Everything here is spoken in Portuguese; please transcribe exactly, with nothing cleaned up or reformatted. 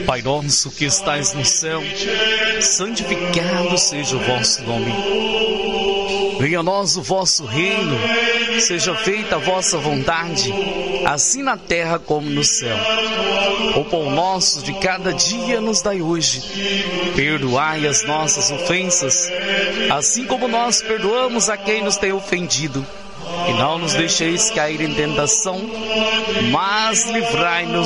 Pai nosso que estais no céu, santificado seja o vosso nome. Venha a nós o vosso reino, seja feita a vossa vontade, assim na terra como no céu. O pão nosso de cada dia nos dai hoje. Perdoai as nossas ofensas, assim como nós perdoamos a quem nos tem ofendido. E não nos deixeis cair em tentação, mas livrai-nos